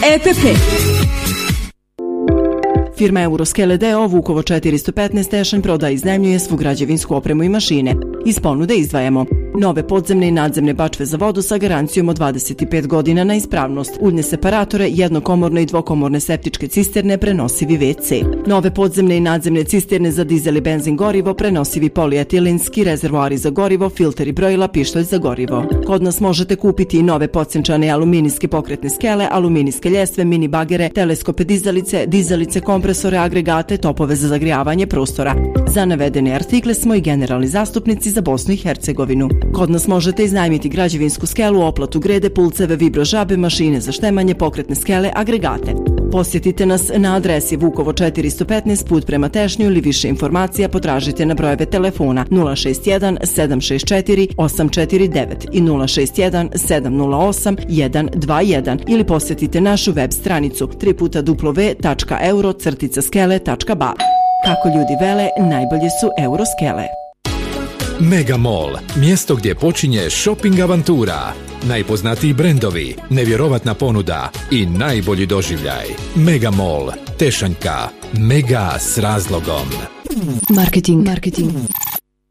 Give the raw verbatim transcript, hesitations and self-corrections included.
E P P. Firma Euroskele d o o Vukovo četiristo petnaest Tešanj prodaje i iznajmljuje svu građevinsku opremu i mašine. Iz ponude izdvajamo nove podzemne i nadzemne bačve za vodu sa garancijom od dvadeset pet godina na ispravnost, uljne separatore, jednokomorne i dvokomorne septičke cisterne, prenosivi ve ce. Nove podzemne i nadzemne cisterne za dizel i benzin gorivo, prenosivi polietilinski, rezervoari za gorivo, filteri brojila, pištolj za gorivo. Kod nas možete kupiti i nove podsenčane aluminijske pokretne skele, aluminijske ljestve, mini bagere, teleskope dizalice, dizalice, kompresore, agregate, topove za zagrijavanje prostora. Za navedene artikle smo i generalni zastupnici za Bosnu i Hercegovinu. Kod nas možete iznajmiti građevinsku skelu, oplatu grede, pulceve, vibro žabe, mašine za štemanje, pokretne skele, agregate. Posjetite nas na adresi Vukovo četiristo petnaest put prema Tešnju ili više informacija potražite na brojeve telefona nula šest jedan sedam šest četiri osam četiri devet i nula šest jedan sedam nula osam jedan dva jedan ili posjetite našu web stranicu w w w tačka euro skele tačka ba. Kako ljudi vele, najbolje su Euroskele. Megamall, mjesto gdje počinje shopping avantura. Najpoznatiji brendovi, nevjerovatna ponuda i najbolji doživljaj. Megamall, Tešanjka, mega s razlogom. Marketing. Marketing.